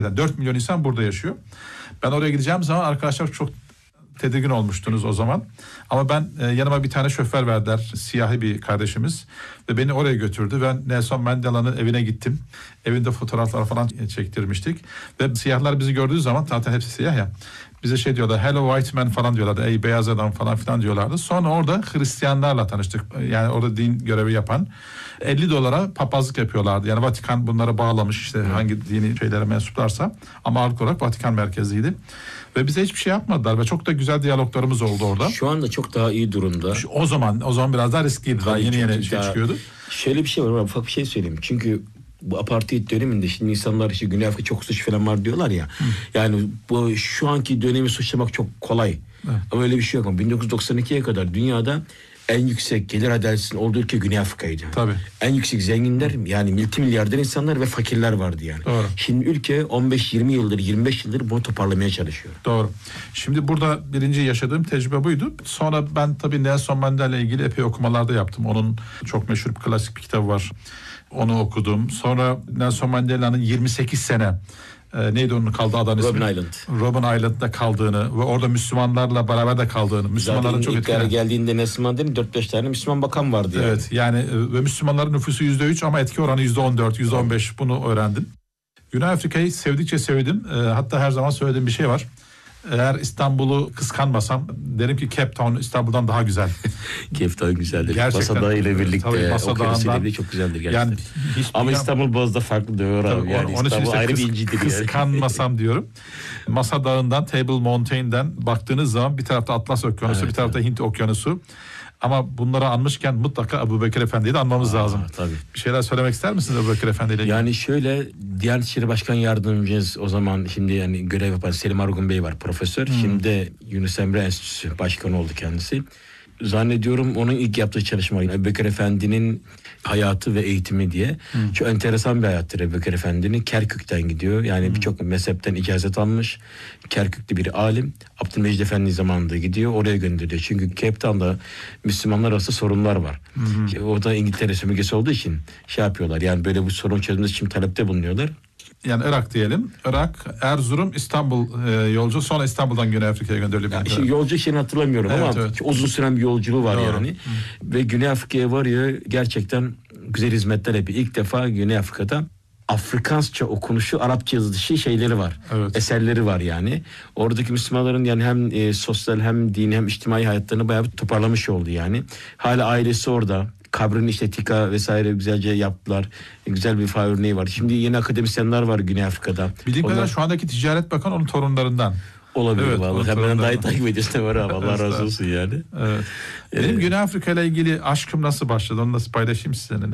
Yani 4 milyon insan burada yaşıyor. Ben oraya gideceğim zaman arkadaşlar çok tedirgin olmuştunuz o zaman. Ama ben yanıma bir tane şoför verdiler. Siyahi bir kardeşimiz. Ve beni oraya götürdü. Ben Nelson Mandela'nın evine gittim. Evinde fotoğraflar falan çektirmiştik. Ve siyahlar bizi gördüğü zaman, zaten hepsi siyah ya, bize şey diyorlar, hello white man falan diyorlardı. Ey beyaz adam falan filan diyorlardı. Sonra orada Hristiyanlarla tanıştık. Yani orada din görevi yapan. $50 papazlık yapıyorlardı. Yani Vatikan bunları bağlamış, işte hangi dini şeylere mensuplarsa. Ama halk olarak Vatikan merkezliydi. Ve bize hiçbir şey yapmadılar ve çok da güzel diyaloglarımız oldu orada. Şu anda çok daha iyi durumda. O zaman biraz daha riskliydi. Daha yeni şey çıkıyordu. Şöyle bir şey var, ufak bir şey söyleyeyim. Çünkü bu apartheid döneminde şimdi insanlar işte Güney Afrika çok suç falan var diyorlar ya. Yani bu şu anki dönemi suçlamak çok kolay. Evet. Ama öyle bir şey yok. Ama 1992'ye kadar dünyada en yüksek gelir adaletsizliğinin olduğu ülke Güney Afrika'ydı. Tabii. En yüksek zenginler, yani multimilyarder insanlar ve fakirler vardı yani. Doğru. Şimdi ülke 15-20 yıldır, 25 yıldır bunu toparlamaya çalışıyor. Doğru. Şimdi burada birinci yaşadığım tecrübe buydu. Sonra ben tabii Nelson Mandela ile ilgili epey okumalar da yaptım. Onun çok meşhur klasik bir kitabı var. Onu okudum. Sonra Nelson Mandela'nın 28 sene neydi onun kaldığı adanın ismi? Robben Island'da kaldığını ve orada Müslümanlarla beraber de kaldığını. Müslümanların çok etkilenen. Geldiğinde Nelson Mandela'nın 4-5 tane Müslüman bakan vardı. Yani. Evet yani ve Müslümanların nüfusu %3 ama etki oranı %14, %15, bunu öğrendim. Güney Afrika'yı sevdikçe sevdim. Hatta her zaman söylediğim bir şey var. Eğer İstanbul'u kıskanmasam derim ki Cape Town İstanbul'dan daha güzel. Cape Town güzeldir. Masa Dağı ile birlikte, Okyanus ile birlikte çok güzeldir gerçekten. Yani ama İstanbul Boğaz'da farklı diyor abi. Yani onun İstanbul işte ayrı bir incidir. Kıskanmasam diyorum. Masa Dağı'ndan, Table Mountain'den baktığınız zaman bir tarafta Atlas Okyanusu, bir tarafta Hint Okyanusu. Ama bunları anmışken mutlaka Ebubekir Efendi'yi de anmamız lazım. Tabii. Bir şeyler söylemek ister misiniz Ebubekir Efendi ile ilgili? Yani şöyle, Diyanet İşleri Başkan Yardımcımız o zaman şimdi yani görev yapan Selim Argun Bey var, profesör. Şimdi de Yunus Emre Enstitüsü Başkanı oldu kendisi. Zannediyorum onun ilk yaptığı çalışma Ebubekir Efendi'nin hayatı ve eğitimi diye. Çok enteresan bir hayattır Ebubekir Efendi'nin. Kerkük'ten gidiyor. Yani birçok mezhepten icazet almış. Kerkük'te bir alim. Abdülmecid Efendi zamanında gidiyor. Oraya gönderiyor. Çünkü Cape Town'da Müslümanlar arasında sorunlar var. O da İngiltere sömürgesi olduğu için şey yapıyorlar. Yani böyle bu sorun çözülmesi için talepte bulunuyorlar. Yani Irak diyelim. Irak, Erzurum, İstanbul yolcu. Sonra İstanbul'dan Güney Afrika'ya gönderiliyor. Yani işte yolcu şeyini hatırlamıyorum ama uzun süren bir yolculuğu var yani. Ve Güney Afrika'ya varıyor. Gerçekten güzel hizmetler yapıyor. İlk defa Güney Afrika'da Afrikansça okunuşu, Arapça yazılışı şeyleri var. Evet. Eserleri var yani. Oradaki Müslümanların yani hem sosyal hem dini hem içtimai hayatlarını bayağı bir toparlamış oldu yani. Hala ailesi orada. Kabrini işte tika vesaire güzelce yaptılar. Güzel bir fay örneği var. Şimdi yeni akademisyenler var Güney Afrika'da. Bildiğim kadarıyla şu andaki Ticaret Bakanı onun torunlarından. Olabilir vallahi. Hemen daha iyi takip ediyorsun var abi. Allah razı olsun yani. Evet. Benim Güney Afrika ile ilgili aşkım nasıl başladı? Onu nasıl paylaşayım sizinle.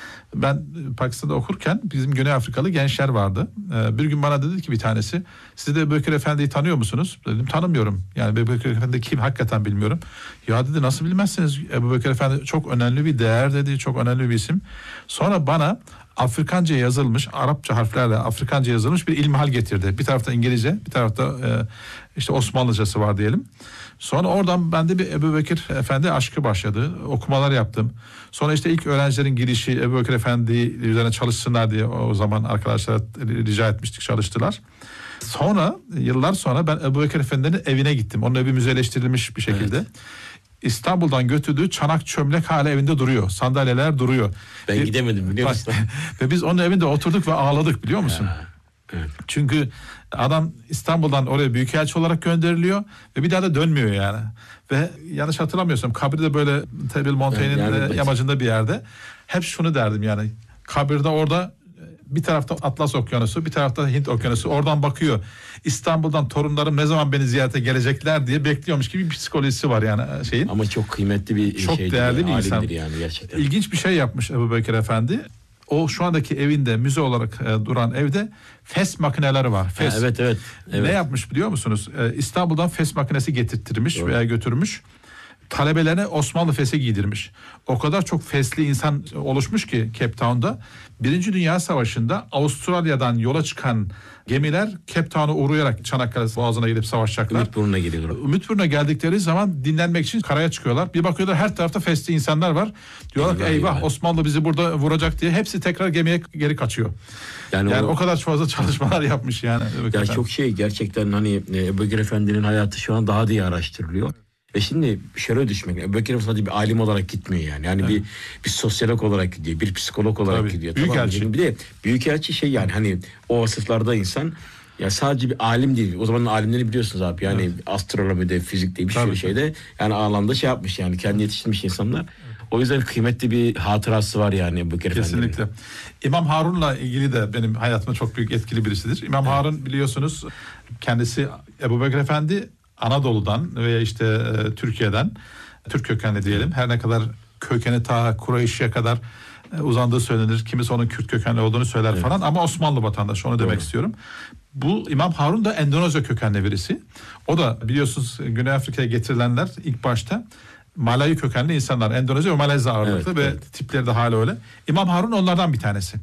Ben Pakistan'da okurken bizim Güney Afrikalı gençler vardı. Bir gün bana dedi ki bir tanesi, siz de Ebubekir Efendi'yi tanıyor musunuz? Dedim tanımıyorum. Yani Ebubekir Efendi kim hakikaten bilmiyorum. Ya dedi nasıl bilmezsiniz? Ebubekir Efendi çok önemli bir değer dedi. Çok önemli bir isim. Sonra bana Afrikanca yazılmış, Arapça harflerle Afrikanca yazılmış bir ilmihal getirdi. Bir tarafta İngilizce, bir tarafta işte Osmanlıcası var diyelim. Sonra oradan bende bir Ebubekir Efendi aşkı başladı. Okumalar yaptım. Sonra işte ilk öğrencilerin girişi Ebubekir Efendi üzerine çalışsınlar diye o zaman arkadaşlara rica etmiştik, çalıştılar. Sonra yıllar sonra ben Ebubekir Efendi'nin evine gittim. Onun evi müzeleştirilmiş bir şekilde. Evet. İstanbul'dan götürdüğü çanak çömlek hala evinde duruyor. Sandalyeler duruyor. Ben gidemedim biliyor musun? Ve biz onun evinde oturduk ve ağladık biliyor musun? Evet. Çünkü adam İstanbul'dan oraya büyükelçi olarak gönderiliyor ve bir daha da dönmüyor yani. Ve yanlış hatırlamıyorsam kabri de böyle Table Mountain'in yamacında bir yerde. Hep şunu derdim yani, kabirde orada bir tarafta Atlas Okyanusu, bir tarafta Hint Okyanusu, oradan bakıyor. İstanbul'dan torunlarım ne zaman beni ziyarete gelecekler diye bekliyormuş gibi bir psikolojisi var yani şeyin. Ama çok kıymetli bir çok değerli bir insan. Yani gerçekten. İlginç bir şey yapmış Ebubekir Efendi. O şu andaki evinde, müze olarak duran evde fes makineleri var. Fes. Evet. Ne yapmış biliyor musunuz? İstanbul'dan fes makinesi getirttirmiş veya götürmüş. talebelerine Osmanlı fesi giydirmiş. O kadar çok fesli insan oluşmuş ki Cape Town'da. Birinci Dünya Savaşı'nda Avustralya'dan yola çıkan gemiler Cape Town'a uğrayarak Çanakkale Boğazı'na gidip savaşacaklar. Ümitburnu'na geliyorlar. Ümitburnu'na geldikleri zaman dinlenmek için karaya çıkıyorlar. Bir bakıyorlar her tarafta fesli insanlar var. Diyorlar ki eyvah Osmanlı bizi burada vuracak diye. Hepsi tekrar gemiye geri kaçıyor. Yani o kadar fazla çalışmalar yapmış yani. Ya çok gerçekten hani Ebu Bekir Efendi'nin hayatı şu an daha diye araştırılıyor. Ve şimdi şöyle düşmek. Ebu Bekir sadece bir alim olarak gitmiyor yani. Yani bir sosyolog olarak gidiyor, bir psikolog olarak gidiyor. Büyükelçi. Bir de büyükelçi yani hani o vasıflarda insan ya sadece bir alim değil. O zamanın alimlerini biliyorsunuz abi. Yani astronomide, fizikte bir sürü şeyde yani alanda yapmış yani kendi yetiştirmiş insanlar. O yüzden kıymetli bir hatırası var yani Ebu Bekir Efendi'nin. Kesinlikle. İmam Harun'la ilgili de benim hayatımda çok büyük etkili birisidir. İmam Harun biliyorsunuz kendisi Ebu Bekir Efendi Anadolu'dan veya işte Türkiye'den, Türk kökenli diyelim. Her ne kadar kökeni ta Kureyş'e kadar uzandığı söylenir. Kimisi onun Kürt kökenli olduğunu söyler falan ama Osmanlı vatandaşı onu demek istiyorum. Bu İmam Harun da Endonezya kökenli birisi. O da biliyorsunuz Güney Afrika'ya getirilenler ilk başta Malay kökenli insanlar. Endonezya ve Malezya ağırlıklı ve tipleri de hala öyle. İmam Harun onlardan bir tanesi.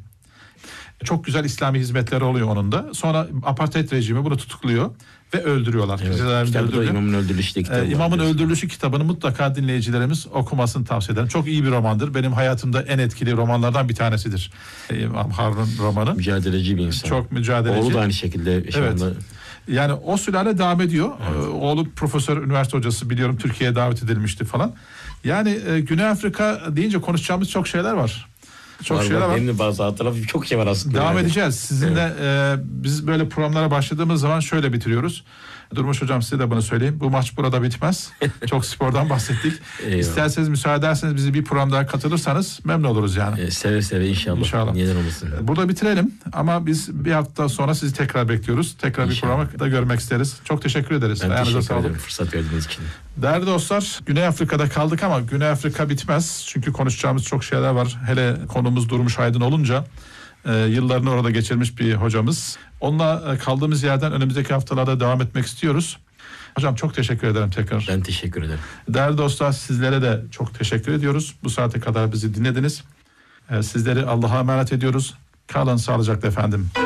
Çok güzel İslami hizmetleri oluyor onun da. Sonra apartheid rejimi bunu tutukluyor ve öldürüyorlar. Kitabı İmamın Öldürülüşü kitabı. İmamın Öldürülüşü kitabını mutlaka dinleyicilerimiz okumasını tavsiye ederim. Çok iyi bir romandır. Benim hayatımda en etkili romanlardan bir tanesidir. İmam Harun romanı. Mücadeleci bir insan. Çok mücadeleci. Oğlu da aynı şekilde şu anda. Yani o sülale devam ediyor. Oğlu profesör, üniversite hocası biliyorum Türkiye'ye davet edilmişti falan. Yani Güney Afrika deyince konuşacağımız çok şeyler var. Çok şeyler var. Benim de bazı hatırladığım çok şey var aslında. Devam edeceğiz. Sizinle biz böyle programlara başladığımız zaman şöyle bitiriyoruz. Durmuş hocam size de bunu söyleyeyim. Bu maç burada bitmez. Çok spordan bahsettik. İsterseniz müsaade ederseniz bizi bir program daha katılırsanız memnun oluruz yani. Seve seve inşallah. Neden olmasın. Burada bitirelim ama biz bir hafta sonra sizi tekrar bekliyoruz. Tekrar bir programda görmek isteriz. Çok teşekkür ederiz. Ben teşekkür ederim fırsat verdiğiniz için. Değerli dostlar, Güney Afrika'da kaldık ama Güney Afrika bitmez. Çünkü konuşacağımız çok şeyler var. Hele konumuz Durmuş Aydın olunca yıllarını orada geçirmiş bir hocamız. Onunla kaldığımız yerden önümüzdeki haftalarda devam etmek istiyoruz. Hocam çok teşekkür ederim tekrar. Ben teşekkür ederim. Değerli dostlar sizlere de çok teşekkür ediyoruz. Bu saate kadar bizi dinlediniz. Sizleri Allah'a emanet ediyoruz. Kalın sağlıcakla efendim.